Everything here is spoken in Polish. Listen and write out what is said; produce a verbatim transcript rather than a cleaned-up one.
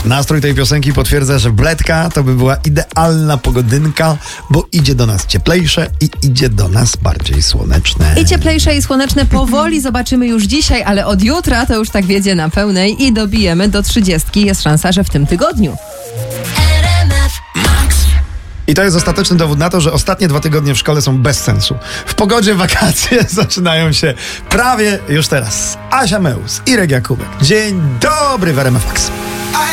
Nastrój tej piosenki potwierdza, że Bledka to by była idealna pogodynka, bo idzie do nas cieplejsze i idzie do nas bardziej słoneczne. I cieplejsze i słoneczne powoli zobaczymy już dzisiaj, ale od jutra to już tak wiedzie na pełnej i dobijemy do trzydziestki. Jest szansa, że w tym tygodniu. I to jest ostateczny dowód na to, że ostatnie dwa tygodnie w szkole są bez sensu. W pogodzie wakacje zaczynają się prawie już teraz. Asia Meus i Irek Jakubek. Dzień dobry w R M F Max.